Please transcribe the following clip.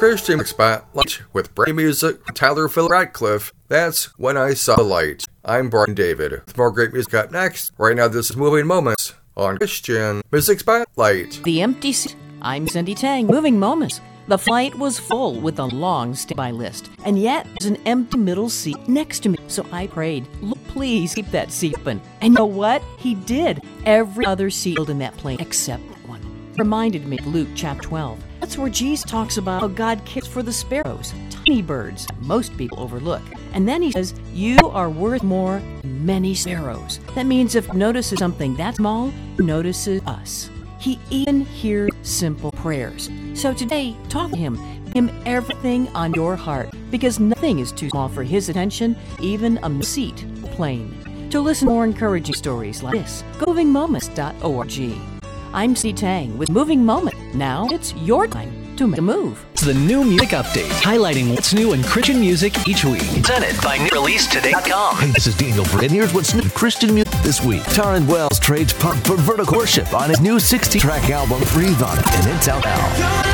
Christian Spotlight with brand new music from Tyler Phil Radcliffe. That's When I Saw the Light. I'm Brian David. With more great music up next. Right now, this is Moving Moments on Christian Music Spotlight. The empty seat. I'm Cindy Tang. Moving Moments. The flight was full with a long standby list, and yet there's an empty middle seat next to me. So I prayed, Lord, please keep that seat open. And you know what? He did. Every other seat filled in that plane except that one. Reminded me of Luke chapter 12. That's where Jesus talks about how God cares for the sparrows, tiny birds most people overlook. And then he says, you are worth more than many sparrows. That means if notices something that small, he notices us. He even hears simple prayers. So today, talk to him everything on your heart, because nothing is too small for his attention, even a seat plane. To listen to more encouraging stories like this, go to movingmoments.org. I'm C. Tang with Moving Moment. Now it's your time to make a move. It's the new music update, highlighting what's new in Christian music each week. Presented by newreleasetoday.com. Hey, this is Daniel Britt, and here's what's new in Christian music this week. Taryn Wells trades Pump for Vertical Worship on his new 16-track album, Breathe On It, and it's out now.